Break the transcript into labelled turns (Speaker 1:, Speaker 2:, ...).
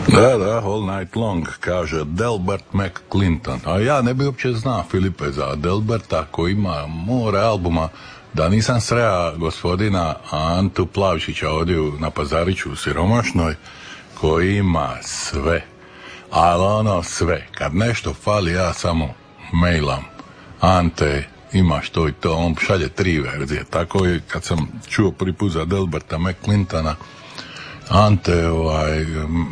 Speaker 1: Da, All Night Long, kaže Delbert McClinton. A ja ne bi uopće znao, Filipe, za Delberta koji ima more albuma, da nisam sreo gospodina Antu Plavšića ovdje na Pazariću u Siromašnoj, koji ima sve. Ali ono sve. Kad nešto fali, ja samo mailam. Ante, imaš to i to. On šalje 3 verzije. Tako je kad sam čuo prvi put za Delberta McClintona, Ante